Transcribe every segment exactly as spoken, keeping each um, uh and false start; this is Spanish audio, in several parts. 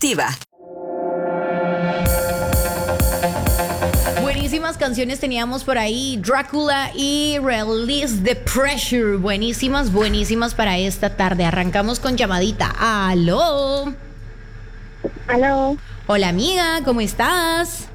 Activa. Buenísimas canciones teníamos por ahí. Drácula y Release the Pressure. Buenísimas, buenísimas para esta tarde. Arrancamos con llamadita. ¡Aló! Aló. Hola, amiga, ¿cómo estás?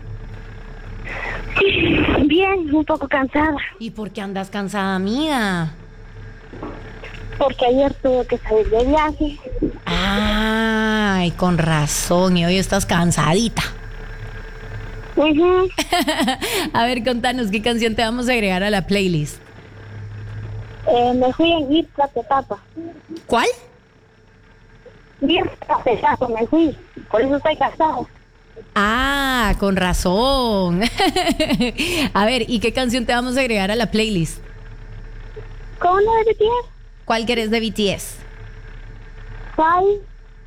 Bien, un poco cansada. ¿Y por qué andas cansada, amiga? Porque ayer tuve que salir de viaje. Ay, con razón. Y hoy estás cansadita. Uh-huh. A ver, contanos, ¿qué canción te vamos a agregar a la playlist? Eh, me fui en ir tras etapa. ¿Cuál? Bien, tras etapa me fui. Por eso estoy cansada. Ah, con razón. A ver, ¿y qué canción te vamos a agregar a la playlist? ¿Cómo no de B T S? ¿Cuál querés de B T S? Five.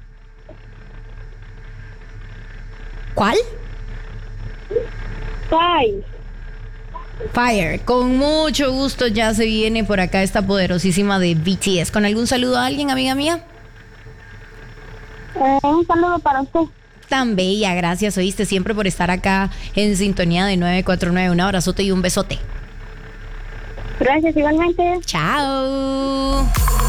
¿Cuál? Five. Fire. Con mucho gusto ya se viene por acá esta poderosísima de B T S. ¿Con algún saludo a alguien, amiga mía? Eh, un saludo para usted. Tan bella, gracias, oíste, siempre por estar acá en sintonía de nueve cuatro nueve. Un abrazote y un besote. Gracias, igualmente. Chao.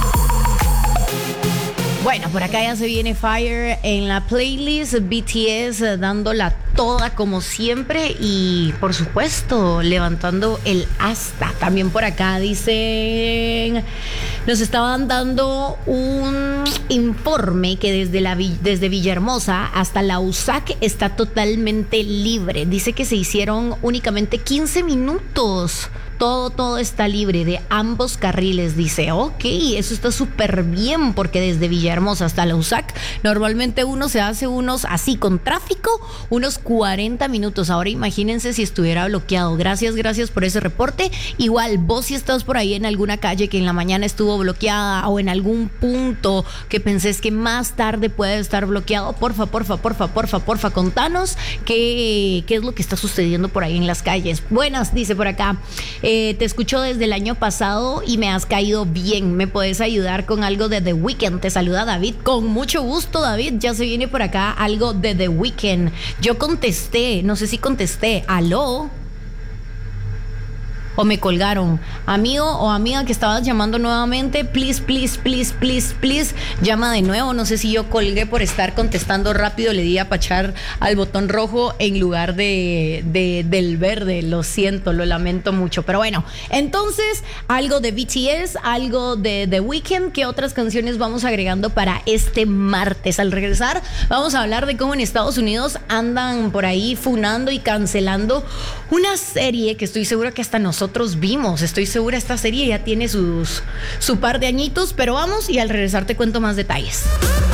Bueno, por acá ya se viene Fire en la playlist, B T S dándola toda como siempre y por supuesto levantando el asta. También por acá dicen, nos estaban dando un informe que desde, la, desde Villahermosa hasta la U S A C está totalmente libre. Dice que se hicieron únicamente quince minutos. Todo, todo está libre de ambos carriles. Dice, ok, eso está súper bien porque desde Villahermosa hasta la U S A C normalmente uno se hace unos así con tráfico, unos cuarenta minutos. Ahora imagínense si estuviera bloqueado. Gracias, gracias por ese reporte. Igual, vos si estás por ahí en alguna calle que en la mañana estuvo bloqueada o en algún punto que pensés que más tarde puede estar bloqueado, porfa, porfa, porfa, porfa, porfa, contanos qué, qué es lo que está sucediendo por ahí en las calles. Buenas, dice por acá. Eh, te escucho desde el año pasado y me has caído bien. ¿Me puedes ayudar con algo de The Weeknd? Te saluda David. Con mucho gusto, David. Ya se viene por acá algo de The Weeknd. Yo contesté, no sé si contesté. ¿Aló? O me colgaron. Amigo o amiga que estabas llamando nuevamente, please, please, please, please, please, llama de nuevo. No sé si yo colgué por estar contestando rápido, le di a pachar al botón rojo en lugar de, de del verde. Lo siento, lo lamento mucho. Pero bueno, entonces, algo de B T S, algo de The Weeknd. ¿Qué otras canciones vamos agregando para este martes? Al regresar, vamos a hablar de cómo en Estados Unidos andan por ahí funando y cancelando una serie que estoy segura que hasta nosotros Nosotros vimos, estoy segura esta serie ya tiene sus su par de añitos, pero vamos y al regresar te cuento más detalles.